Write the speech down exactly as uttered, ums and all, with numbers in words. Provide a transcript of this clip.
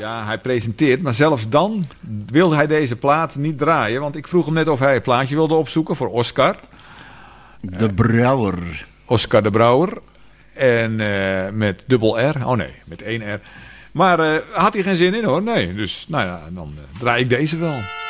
Ja, hij presenteert, maar zelfs dan wilde hij deze plaat niet draaien. Want ik vroeg hem net of hij een plaatje wilde opzoeken voor Oscar. De Brouwer. Oscar de Brouwer. En uh, met dubbel R. Oh nee, met één R. Maar uh, had hij geen zin in hoor. Nee, dus nou ja, dan uh, draai ik deze wel.